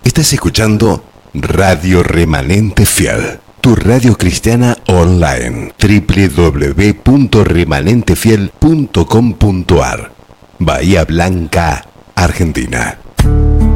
Estás escuchando Radio Remanente Fiel, tu radio cristiana online, www.remanentefiel.com.ar, Bahía Blanca, Argentina.